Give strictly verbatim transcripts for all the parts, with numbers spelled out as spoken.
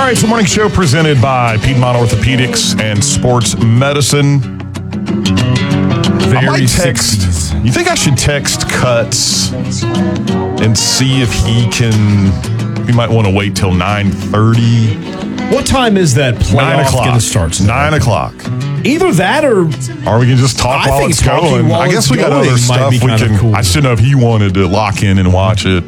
right, it's the morning show presented by Piedmont Orthopedics and Sports Medicine. Very I might text. sixties. You think I should text Cuts and see if he can? We might want to wait till nine thirty. What time is that Nine playoff o'clock. going to start? Nine o'clock. Either that or Or we can just talk I while think it's talking going. while I guess it's we got going other might stuff be we kind of can. cool. I should know if he wanted to lock in and watch it,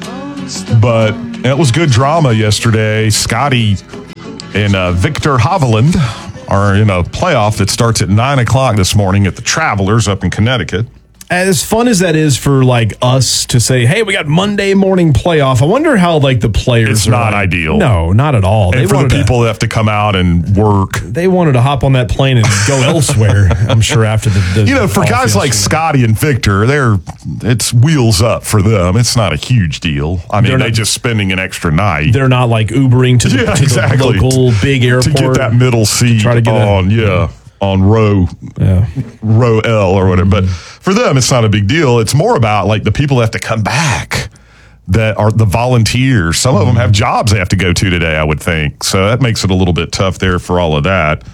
but it was good drama yesterday. Scotty and uh, Victor Hovland are in a playoff that starts at nine o'clock this morning at the Travelers up in Connecticut. as fun as that is for like us to say, hey, we got Monday morning playoff. I wonder how like the players It's are not like, ideal. No, not at all. And they for the wanted people that have to come out and work. to, they wanted to hop on that plane and go elsewhere. I'm sure after the, the You know, for guys like Scotty and Victor, they're it's wheels up for them. It's not a huge deal. I mean, They're they're not- just spending an extra night they're not like Ubering to the, Yeah, to exactly. the local big airport to get that middle seat try to get a- on, yeah, on row Yeah. row L or whatever. But for them, it's not a big deal. It's more about like the people that have to come back that are the volunteers. Some of them have jobs they have to go to today, I would think. So that makes it a little bit tough there for all of that.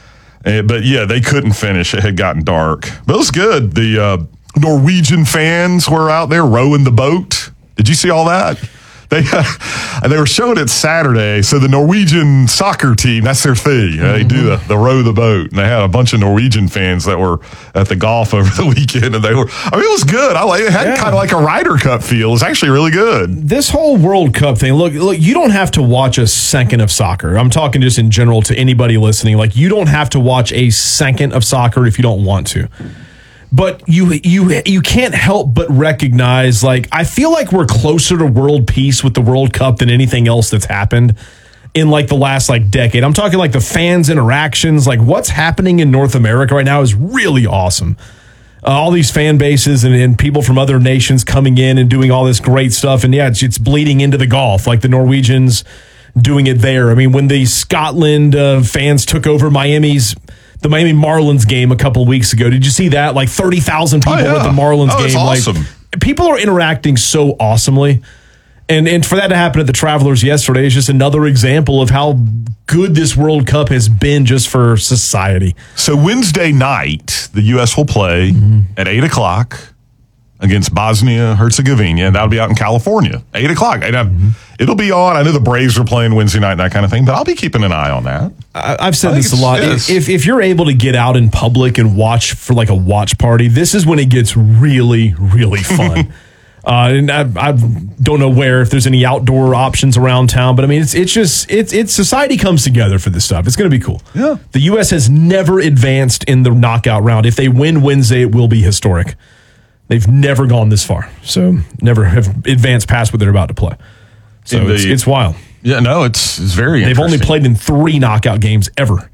Uh, but yeah, they couldn't finish. It had gotten dark. But it was good. The uh, Norwegian fans were out there rowing the boat. Did you see all that? They uh, they were showing it Saturday. So the Norwegian soccer team, that's their thing. Uh, they do the, the row the boat. And they had a bunch of Norwegian fans that were at the golf over the weekend. And they were, I mean, it was good. I like it. had Yeah. kind of like a Ryder Cup feel. It was actually really good. This whole World Cup thing, look, look, you don't have to watch a second of soccer. I'm talking just in general to anybody listening. Like, you don't have to watch a second of soccer if you don't want to. But you you you can't help but recognize, like, I feel like we're closer to world peace with the World Cup than anything else that's happened in like the last like decade. I'm talking like the fans' interactions, like what's happening in North America right now is really awesome. Uh, all these fan bases and, and people from other nations coming in and doing all this great stuff. And yeah, it's, it's bleeding into the golf, like the Norwegians doing it there. I mean, when the Scotland uh, fans took over Miami's the Miami Marlins game a couple weeks ago. Did you see that? Like thirty thousand people Oh, yeah. at the Marlins Oh, it's game. awesome. Like, people are interacting so awesomely. And and for that to happen at the Travelers yesterday is just another example of how good this World Cup has been just for society. So Wednesday night, the U S will play mm-hmm. at eight o'clock against Bosnia Herzegovina, and that'll be out in California. eight o'clock. And mm-hmm. It'll be on. I know the Braves are playing Wednesday night and that kind of thing, but I'll be keeping an eye on that. I, I've said I this a lot. yes. If if you're able to get out in public and watch for like a watch party, this is when it gets really, really fun. uh, and I, I don't know where, if there's any outdoor options around town, but I mean, it's it's just, it's, it's society comes together for this stuff. It's going to be cool. Yeah. The U S has never advanced in the knockout round. If they win Wednesday, it will be historic. They've never gone this far. So never have advanced past what they're about to play. So In the- it's, it's wild. Yeah, no, it's, it's very They've only interesting. played in three knockout games ever.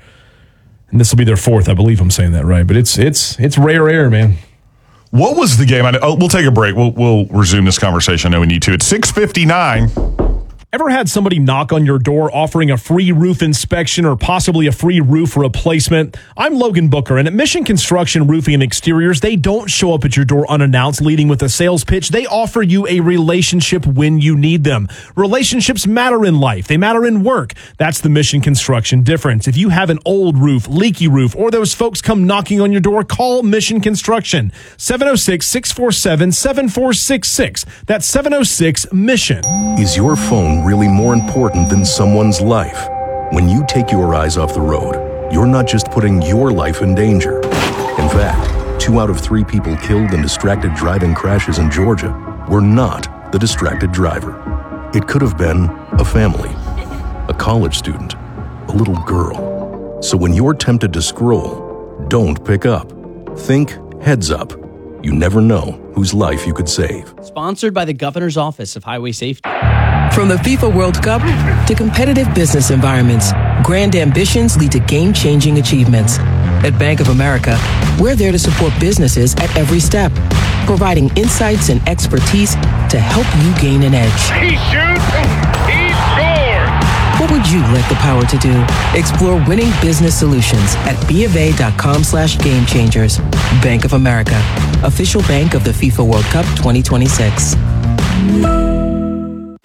And this will be their fourth. I believe I'm saying that right. But it's it's it's rare air, man. What was the game? I know, oh, we'll take a break. We'll, we'll resume this conversation. I know we need to. It's six fifty-nine. Ever had somebody knock on your door offering a free roof inspection or possibly a free roof replacement? I'm Logan Booker, and at Mission Construction Roofing and Exteriors, they don't show up at your door unannounced leading with a sales pitch. They offer you a relationship when you need them. Relationships matter in life. They matter in work. That's the Mission Construction difference. If you have an old roof, leaky roof, or those folks come knocking on your door, call Mission Construction. seven oh six, six four seven, seven four six six. That's seven oh six MISSION. Is your phone really more important than someone's life? When you take your eyes off the road, you're not just putting your life in danger. In fact, two out of three people killed in distracted driving crashes in Georgia were not the distracted driver. It could have been a family, a college student, a little girl. So when you're tempted to scroll, don't pick up. Think heads up. You never know whose life you could save. Sponsored by the Governor's Office of Highway Safety. From the FIFA World Cup to competitive business environments, grand ambitions lead to game-changing achievements. At Bank of America, we're there to support businesses at every step, providing insights and expertise to help you gain an edge. He shoots, he scores! What would you like the power to do? Explore winning business solutions at BofA.com slash game changers. Bank of America, official bank of the FIFA World Cup twenty twenty-six.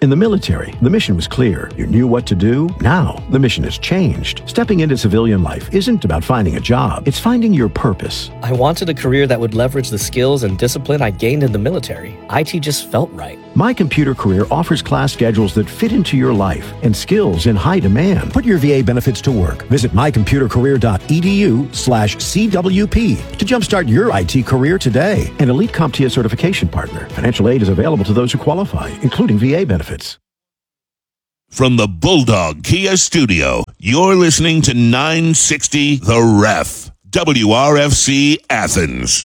In the military, the mission was clear. You knew what to do. Now, the mission has changed. Stepping into civilian life isn't about finding a job. It's finding your purpose. I wanted a career that would leverage the skills and discipline I gained in the military. I T just felt right. My Computer Career offers class schedules that fit into your life and skills in high demand. Put your V A benefits to work. Visit my computer career dot e d u slash C W P to jumpstart your I T career today. An Elite CompTIA certification partner. Financial aid is available to those who qualify, including V A benefits. From the Bulldog Kia Studio, you're listening to nine sixty The Ref, W R F C Athens.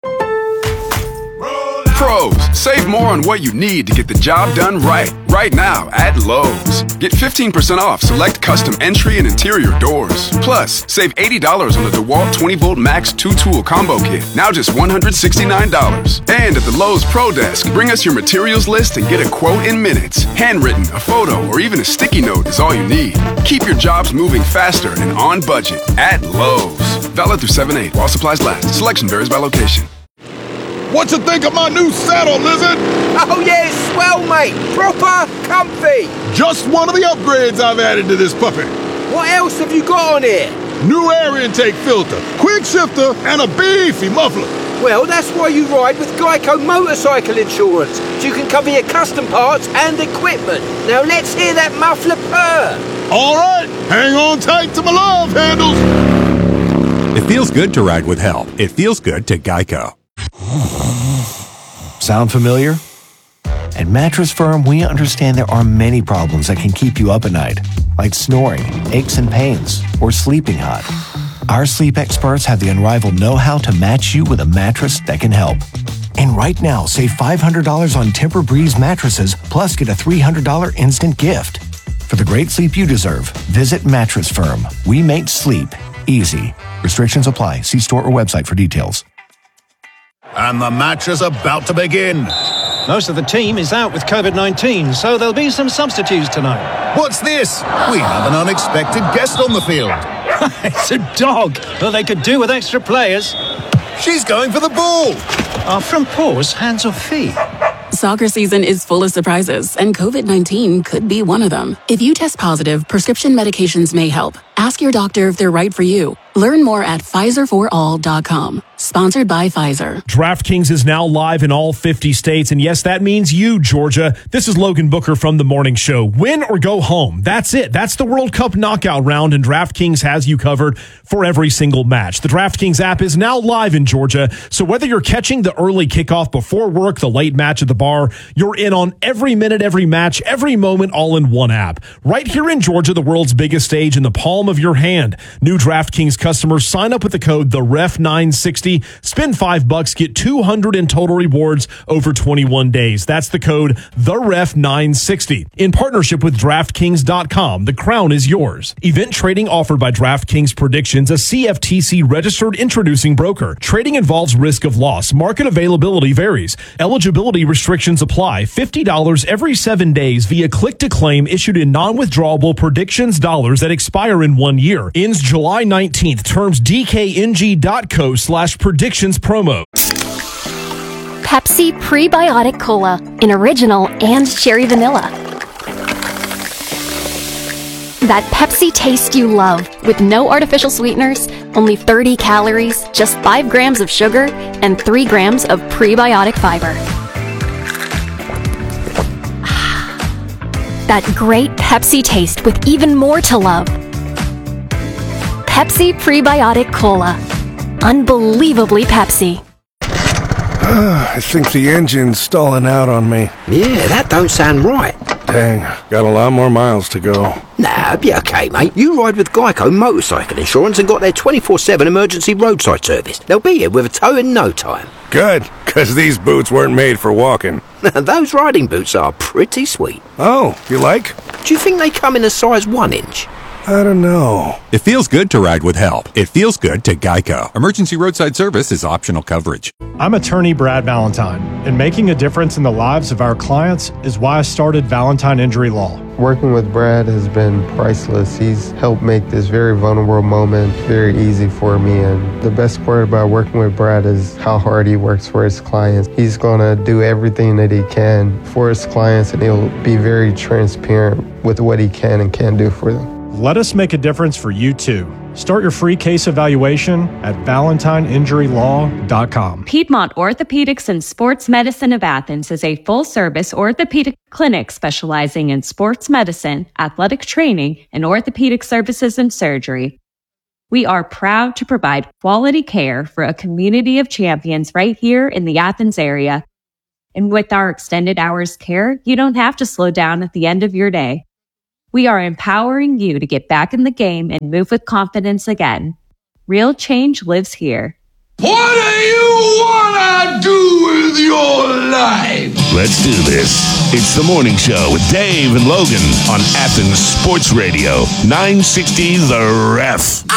Pros, save more on what you need to get the job done right. Right now at Lowe's. Get fifteen percent off select custom entry and interior doors. Plus, save eighty dollars on the DeWalt twenty volt Max two tool combo kit. Now just one hundred sixty-nine dollars. And at the Lowe's Pro Desk, bring us your materials list and get a quote in minutes. Handwritten, a photo, or even a sticky note is all you need. Keep your jobs moving faster and on budget at Lowe's. Valid through seven eight while supplies last. Selection varies by location. What you think of my new saddle, Lizard? Oh yeah, swell, mate. Proper comfy. Just one of the upgrades I've added to this puppy. What else have you got on here? New air intake filter, quick shifter, and a beefy muffler. Well, that's why you ride with Geico Motorcycle Insurance. So you can cover your custom parts and equipment. Now let's hear that muffler purr. All right, hang on tight to my love handles. It feels good to ride with help. It feels good to Geico. Sound familiar? At Mattress Firm, we understand there are many problems that can keep you up at night, like snoring, aches and pains, or sleeping hot. Our sleep experts have the unrivaled know-how to match you with a mattress that can help. And right now, save five hundred dollars on Tempur-Breeze mattresses, plus get a three hundred dollars instant gift. For the great sleep you deserve, visit Mattress Firm. We make sleep easy. Restrictions apply. See store or website for details. And the match is about to begin. Most of the team is out with COVID nineteen, so there'll be some substitutes tonight. What's this? We have an unexpected guest on the field. It's a dog. Well, they could do with extra players. She's going for the ball. Are from paws, hands or feet? Soccer season is full of surprises, and COVID nineteen could be one of them. If you test positive, prescription medications may help. Ask your doctor if they're right for you. Learn more at Pfizer for all dot com. Sponsored by Pfizer. DraftKings is now live in all fifty states, and yes, that means you, Georgia. This is Logan Booker from The Morning Show. Win or go home. That's it. That's the World Cup knockout round, and DraftKings has you covered for every single match. The DraftKings app is now live in Georgia, so whether you're catching the early kickoff before work, the late match at the bar, you're in on every minute, every match, every moment, all in one app. Right here in Georgia, the world's biggest stage in the palm of your hand. New DraftKings customers sign up with the code the ref nine sixty. Spend five bucks, get two hundred in total rewards over twenty-one days. That's the code the ref nine sixty. In partnership with DraftKings dot com, the crown is yours. Event trading offered by DraftKings Predictions, a C F T C registered introducing broker. Trading involves risk of loss. Market availability varies. Eligibility restrictions apply. fifty dollars every seven days via click to claim issued in non-withdrawable predictions dollars that expire in one year. Ends July nineteenth. Terms D K N G dot co slash predictions promo. Pepsi Prebiotic Cola in original and cherry vanilla. That Pepsi taste you love with no artificial sweeteners, only thirty calories, just five grams of sugar, and three grams of prebiotic fiber. That great Pepsi taste with even more to love. Pepsi Prebiotic Cola. Unbelievably Pepsi. I think the engine's stalling out on me. Yeah, that don't sound right. Dang, got a lot more miles to go. Nah, be okay, mate. You ride with Geico Motorcycle Insurance and got their twenty-four seven emergency roadside service. They'll be here with a tow in no time. Good, because these boots weren't made for walking. Those riding boots are pretty sweet. Oh, you like? Do you think they come in a size one inch? I don't know. It feels good to ride with help. It feels good to Geico. Emergency roadside service is optional coverage. I'm attorney Brad Valentine, and making a difference in the lives of our clients is why I started Valentine Injury Law. Working with Brad has been priceless. He's helped make this very vulnerable moment very easy for me. And the best part about working with Brad is how hard he works for his clients. He's going to do everything that he can for his clients, and he'll be very transparent with what he can and can't do for them. Let us make a difference for you too. Start your free case evaluation at valentine injury law dot com. Piedmont Orthopedics and Sports Medicine of Athens is a full-service orthopedic clinic specializing in sports medicine, athletic training, and orthopedic services and surgery. We are proud to provide quality care for a community of champions right here in the Athens area. And with our extended hours care, you don't have to slow down at the end of your day. We are empowering you to get back in the game and move with confidence again. Real change lives here. What do you wanna do with your life? Let's do this. It's the morning show with Dave and Logan on Athens Sports Radio, nine sixty The Ref.